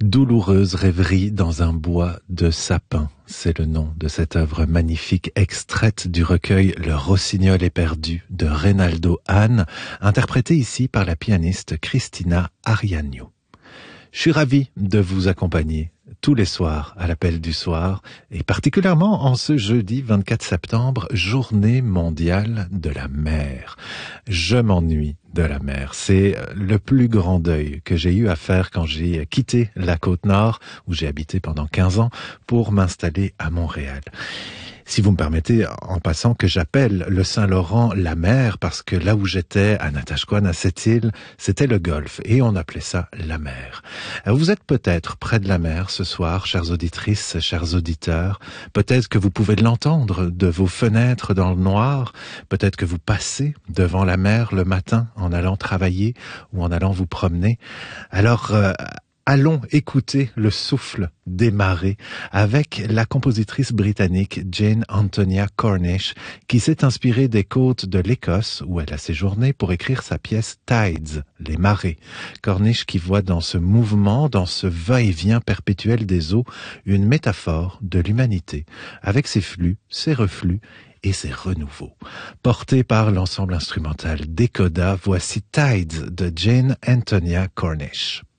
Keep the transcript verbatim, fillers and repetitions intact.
Douloureuse rêverie dans un bois de sapin. C'est le nom de cette œuvre magnifique extraite du recueil Le Rossignol éperdu de Reynaldo Hahn, interprété ici par la pianiste Cristina Ariano. Je suis ravi de vous accompagner tous les soirs à l'appel du soir et particulièrement en ce jeudi vingt-quatre septembre, journée mondiale de la mer. Je m'ennuie de la mer. C'est le plus grand deuil que j'ai eu à faire quand j'ai quitté la Côte-Nord où j'ai habité pendant quinze ans pour m'installer à Montréal. Si vous me permettez, en passant, que j'appelle le Saint-Laurent la mer, parce que là où j'étais, à Natashquan, à cette île, c'était le golfe, et on appelait ça la mer. Vous êtes peut-être près de la mer ce soir, chères auditrices, chers auditeurs. Peut-être que vous pouvez l'entendre de vos fenêtres dans le noir. Peut-être que vous passez devant la mer le matin en allant travailler ou en allant vous promener. Alors, euh, allons écouter le souffle des marées avec la compositrice britannique Jane Antonia Cornish qui s'est inspirée des côtes de l'Écosse où elle a séjourné pour écrire sa pièce Tides, les marées. Cornish qui voit dans ce mouvement, dans ce va-et-vient perpétuel des eaux, une métaphore de l'humanité avec ses flux, ses reflux et ses renouveaux. Porté par l'ensemble instrumental Decoda, voici Tides de Jane Antonia Cornish.